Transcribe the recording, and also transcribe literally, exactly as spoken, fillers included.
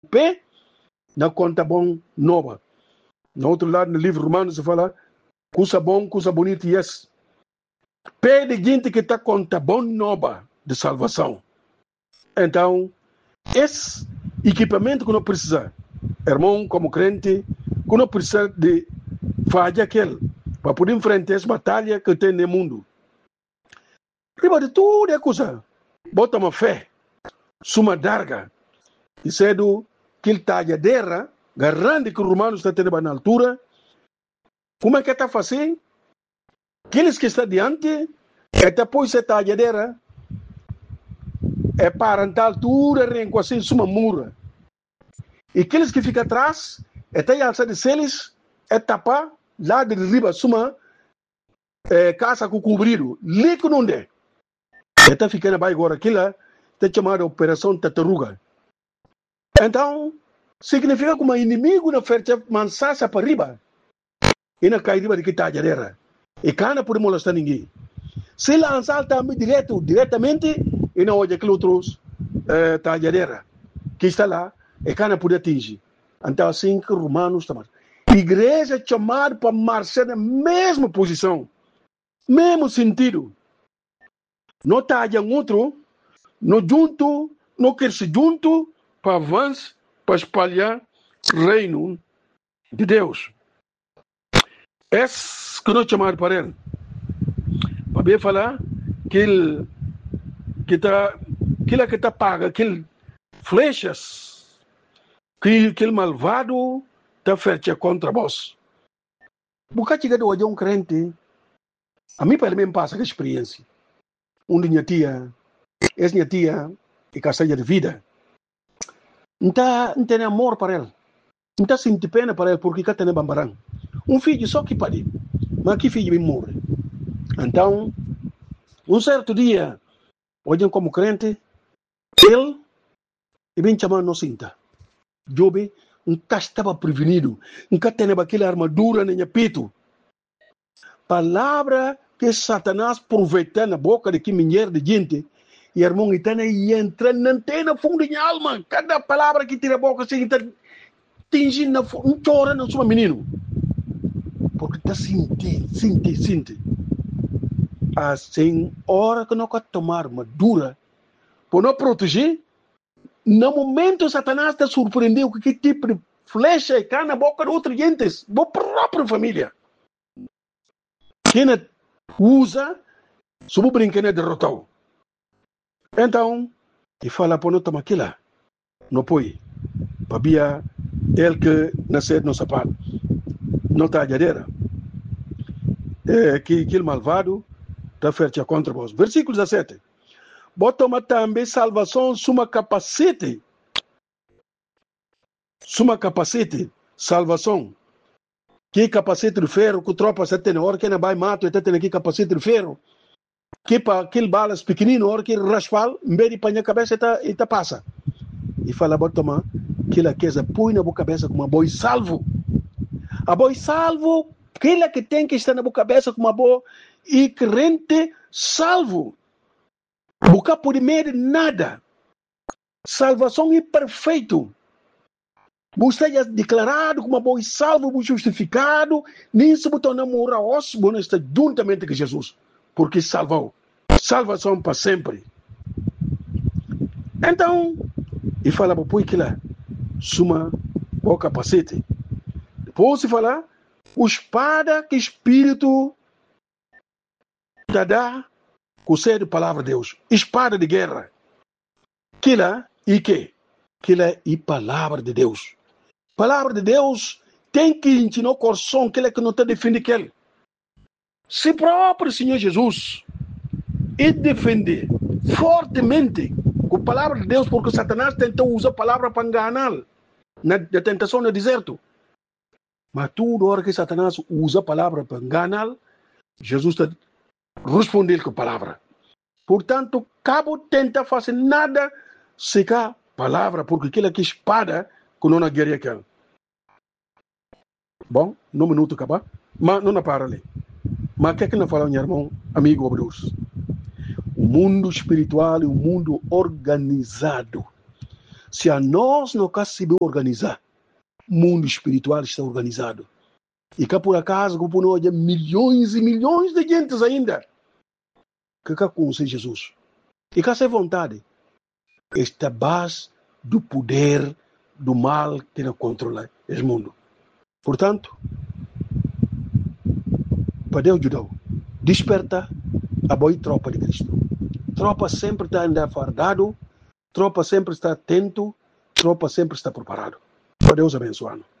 pé na conta bom nova. No outro lado, no livro Romanos, se fala coisa bom, coisa bonita, yes. Pé de gente que está conta bom nova de salvação. Então, esse equipamento que não precisa, irmão, como crente, que não precisa de fazer aquele, para poder enfrentar essa batalha que tem no mundo. Riba de tudo é coisa. Bota uma fé, suma darga, e cedo que ele está de guerra, garante que o romano está tendo na altura. Como é que está fazendo? Aqueles que estão diante, é depois está de guerra, é para a altura, renco assim, suma mura. E aqueles que ficam atrás, é até alça de seles, é tapar, lá de riba, suma, é, casa com cobrido, lico não é. Está ficando bem agora, aquilo está chamado Operação Tartaruga. Então, significa que o inimigo não fez mansaça para riba. E não cai riba de que está a guerra. E cá não pode molestar ninguém. Se lançar também direto, diretamente, e não olha aquele outro está a guerra. Que está lá, e cá não pode atingir. Então, assim que os romanos estão. Igreja é chamada para marchar na mesma posição, mesmo sentido. Não está em outro, não junto, não quer se junto para avançar, para espalhar o reino de Deus. Esse que nós chamamos para ele. Para bem falar que ele que está que que está paga, aquele flechas que aquele malvado está feito contra vós. Porque chega de hoje um crente, a mim pelo menos passa a experiência. Um de minha tia, essa minha tia, e caçaia de vida. Não tem amor para ele. Não está sentindo pena para ele, porque cá tem bambarão. Um filho só que pode, mas que filho me morre. Então, um certo dia, olhando como crente, ele, e bem chamado, não sinta. Jobe, nunca estava prevenido. Nunca tem aquela armadura nem peito. Palavra que Satanás aproveita na boca de que mulher de gente, e irmão, e entra, não tem na fundo de alma. Cada palavra que tira a boca, assim, está tingindo na fundo, não chora, não sou menino. Porque está sentindo, sentindo, sentindo. Assim, hora que não quer tomar madura, por não proteger, no momento Satanás está surpreendendo com que tipo de flecha cai na boca de outras gentes, da própria família. Quem usa, subo brinquedo é derrotado. Então, e fala para não tomar aquilo, não põe, para ele que nasceu no sapato, não está a jadeira. É, que aquele malvado está feito contra vós. Versículo dezessete. Bota também salvação, suma capacete. Suma capacete, salvação. Que capacete de ferro, que tropa você tem na hora que não vai mato, e tem aqui capacete de ferro. Que para aquele balas pequenino, hora que raspal, em vez de pôr na cabeça, e tá passa. E fala, bota uma, que a coisa põe na boa cabeça como uma boi salvo. A boi salvo, aquela que tem que estar na boa cabeça como uma boa e crente salvo. Boca por meio de nada. Salvação é perfeito. Você é declarado como uma boa salvo, justificado, nem se botou na moral, você está juntamente com Jesus, porque salvou. Salvação para sempre. Então, e fala para pôr que lá, suma o capacete. Depois se fala, o espada que Espírito te dá, com a palavra de Deus. Espada de guerra. Que lá, e que? Que lá é palavra de Deus. Palavra de Deus tem que ensinar o coração que ele que não está defendendo aquele. Se próprio Senhor Jesus e defender fortemente com a palavra de Deus, porque Satanás tentou usar a palavra para enganar na, na tentação no deserto. Mas toda hora que Satanás usa a palavra para enganar, Jesus está respondendo com a palavra. Portanto, cabo tenta fazer nada sem a palavra, porque aquela que espada que não guerreia aquela. Bom, no minuto acabar, mas não para ali. Mas o que é que não fala, meu irmão, amigo Deus? O mundo espiritual e o mundo organizado Se a nós não conseguimos organizar, o mundo espiritual está organizado. E cá por acaso, como nós temos milhões e milhões de gente ainda que cá conhece Jesus. E cá sem vontade. Esta base do poder do mal que não controla o mundo. Portanto, para Deus ajudar, desperta a boa tropa de Cristo. Tropa sempre está andar fardado, tropa sempre está atento, tropa sempre está preparado. Para Deus abençoando.